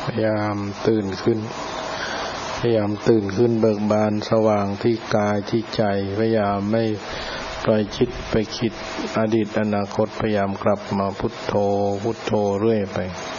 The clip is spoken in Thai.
พยายามตื่นขึ้นเบิกบานสว่างที่กายที่ใจพยายามไม่ปล่อยจิตไปคิดอดีตอนาคตพยายามกลับมาพุทโธเรื่อยไป